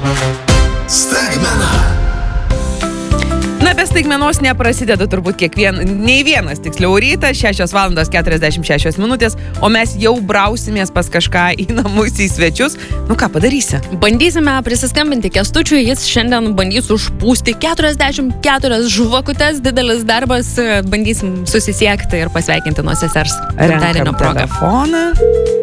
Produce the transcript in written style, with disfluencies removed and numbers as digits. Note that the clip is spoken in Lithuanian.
Staigmena. Na, be staigmenos neprasideda turbūt nei vienas, tiksliau rytas, 6:46 minutės, o mes jau brausimės pas kažką į namus, į svečius. Nu ką padarysi? Bandysime prisiskambinti Kęstučiui, jis šiandien bandys užpūsti 44 žvakutes, didelis darbas, bandysim susisiekti ir pasveikinti nuo sesers gimtadienio Renkam progą. telefoną.